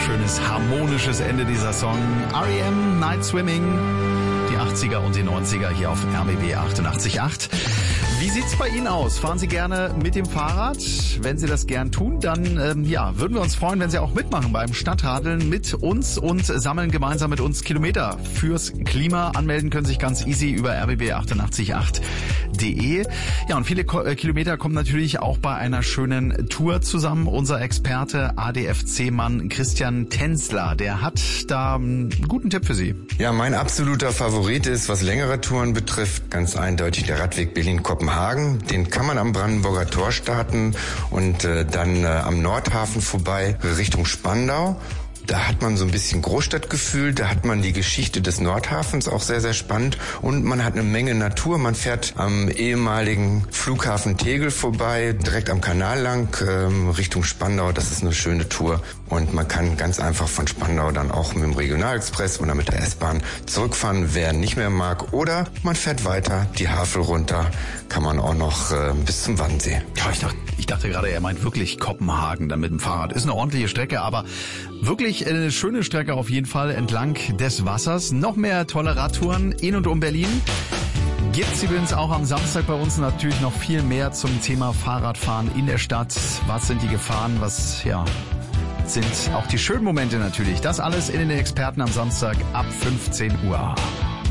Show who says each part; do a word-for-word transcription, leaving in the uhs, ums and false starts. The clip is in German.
Speaker 1: schönes, harmonisches Ende dieser Song. R E M, Night Swimming, die achtziger und die neunziger hier auf R B B achtundachtzig Komma acht. Wie sieht's bei Ihnen aus? Fahren Sie gerne mit dem Fahrrad? Wenn Sie das gern tun, dann ähm, ja, würden wir uns freuen, wenn Sie auch mitmachen beim Stadtradeln mit uns und sammeln gemeinsam mit uns Kilometer fürs Klima. Anmelden können sich ganz easy über r b b achtundachtzig Komma acht punkt d e. Ja, und viele Ko- äh, Kilometer kommen natürlich auch bei einer schönen Tour zusammen. Unser Experte, A D F C-Mann Christian Tänzler, der hat da einen guten Tipp für Sie.
Speaker 2: Ja, mein absoluter Favorit ist, was längere Touren betrifft, ganz eindeutig der Radweg Berlin-Kopenhagen. Den kann man am Brandenburger Tor starten und äh, dann äh, am Nordhafen vorbei Richtung Spandau. Da hat man so ein bisschen Großstadtgefühl, da hat man die Geschichte des Nordhafens, auch sehr, sehr spannend. Und man hat eine Menge Natur. Man fährt am ehemaligen Flughafen Tegel vorbei, direkt am Kanal lang, ähm, Richtung Spandau. Das ist eine schöne Tour. Und man kann ganz einfach von Spandau dann auch mit dem Regionalexpress oder mit der S-Bahn zurückfahren, wer nicht mehr mag. Oder man fährt weiter die Havel runter, kann man auch noch äh, bis zum Wannsee.
Speaker 1: Ja, ich dachte, ich dachte gerade, er meint wirklich Kopenhagen dann mit dem Fahrrad. Ist eine ordentliche Strecke, aber wirklich eine schöne Strecke auf jeden Fall entlang des Wassers. Noch mehr tolle Radtouren in und um Berlin. Gibt's übrigens auch am Samstag bei uns natürlich noch viel mehr zum Thema Fahrradfahren in der Stadt. Was sind die Gefahren? Was, ja, sind auch die schönen Momente natürlich. Das alles in den Experten am Samstag ab fünfzehn Uhr.